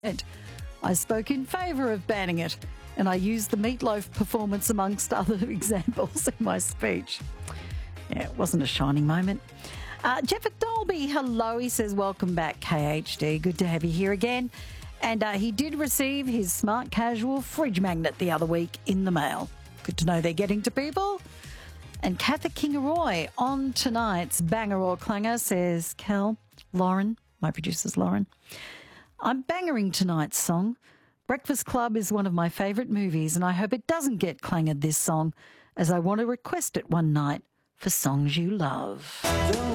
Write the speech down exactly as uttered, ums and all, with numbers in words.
it. I spoke in favour of banning it, and I used the Meatloaf performance amongst other examples in my speech. Yeah, it wasn't a shining moment. Uh, Jeff at Dolby, hello. He says, welcome back, K H D. Good to have you here again. And uh, he did receive his smart casual fridge magnet the other week in the mail. Good to know they're getting to people. And Katha Kingaroy on tonight's Banger or Clanger says, Cal, Lauren, my producer's Lauren, I'm bangering tonight's song. Breakfast Club is one of my favourite movies, and I hope it doesn't get clangered, this song, as I want to request it one night for Songs You Love.